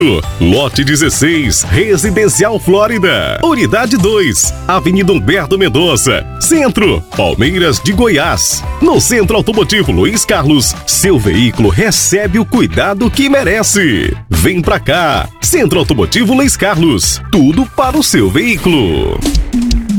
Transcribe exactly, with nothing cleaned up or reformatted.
Lote dezesseis, Residencial Flórida. Unidade dois, Avenida Humberto Mendonça, Centro, Palmeiras de Goiás. No Centro Automotivo Luiz Carlos, seu veículo recebe o cuidado que merece. Vem pra cá, Centro Automotivo Luiz Carlos, tudo para o seu veículo.